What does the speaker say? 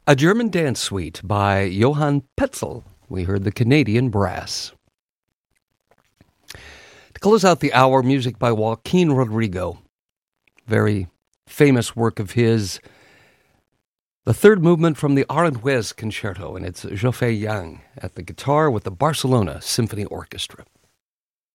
A German Dance Suite by Johann Petzel. We heard the Canadian Brass. To close out the hour, music by Joaquin Rodrigo. Very famous work of his. The third movement from the Aranjuez Concerto, and it's Zhou Fei Yang at the guitar with the Barcelona Symphony Orchestra.